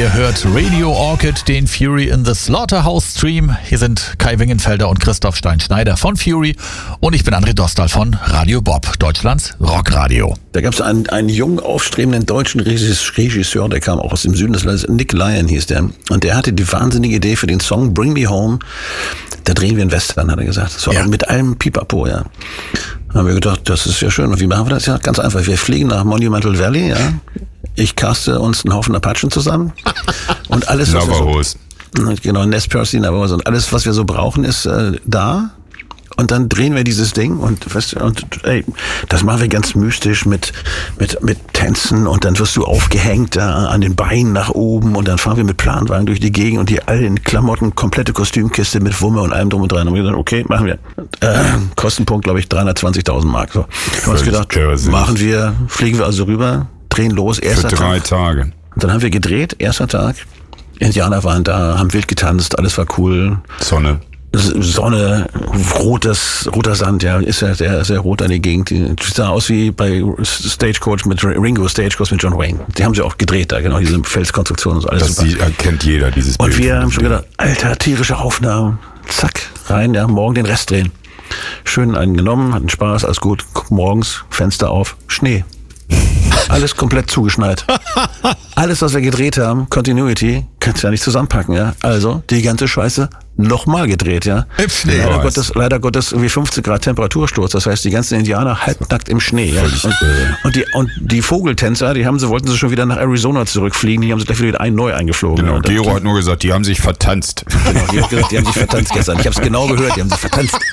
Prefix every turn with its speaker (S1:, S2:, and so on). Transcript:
S1: Ihr hört Radio Orchid, den Fury in the Slaughterhouse Stream. Hier sind Kai Wingenfelder und Christoph Stein-Schneider von Fury und ich bin André Dostal von Radio Bob, Deutschlands Rockradio.
S2: Da gab es einen jungen, aufstrebenden deutschen Regisseur, der kam auch aus dem Süden des Landes, Nick Lyon hieß der. Und der hatte die wahnsinnige Idee für den Song Bring Me Home. Da drehen wir einen Western, hat er gesagt. So, ja. Mit allem Pipapo, ja. Da haben wir gedacht, das ist ja schön. Und wie machen wir das? Ja, ganz einfach. Wir fliegen nach Monumental Valley, ja. Ich caste uns einen Haufen Apachen zusammen. Und alles, was wir so, genau, Nez Perce, Navajos und alles, was wir so brauchen, ist da. Und dann drehen wir dieses Ding und ey, das machen wir ganz mystisch mit Tänzen und dann wirst du aufgehängt an den Beinen nach oben und dann fahren wir mit Planwagen durch die Gegend und die alle in Klamotten, komplette Kostümkiste mit Wumme und allem drum und dran. Und wir gesagt, okay, machen wir. Kostenpunkt, glaube ich, 320.000 Mark. So. Wir haben uns gedacht, machen wir, fliegen wir also rüber, drehen los, erster Tag. Für 3 Tage. Und dann haben wir gedreht, erster Tag. Indianer waren da, haben wild getanzt, alles war cool. Sonne, roter Sand, ja, ist ja sehr, sehr rot an die Gegend. Die sah aus wie bei Stagecoach mit Ringo, Stagecoach mit John Wayne. Die haben sie auch gedreht da, genau, diese Felskonstruktion und so alles. Das
S3: kennt jeder, dieses Bild.
S2: Und wir haben schon gedacht, alter, tierische Aufnahmen, zack, rein, ja, morgen den Rest drehen. Schön einen genommen, hatten Spaß, alles gut, morgens, Fenster auf, Schnee. Alles komplett zugeschneit. Alles, was wir gedreht haben, Continuity, kannst du ja nicht zusammenpacken, ja. Also, die ganze Scheiße nochmal gedreht, ja.
S1: Im Schnee.
S2: Leider Gottes irgendwie 15 Grad Temperatursturz. Das heißt, die ganzen Indianer halbnackt im Schnee, ja. Und die Vogeltänzer, wollten sie schon wieder nach Arizona zurückfliegen, die haben sie gleich wieder neu eingeflogen.
S3: Genau, Gero hat nur gesagt, die haben sich vertanzt.
S2: Genau, die haben sich vertanzt gestern. Ich habe es genau gehört, die haben sich vertanzt.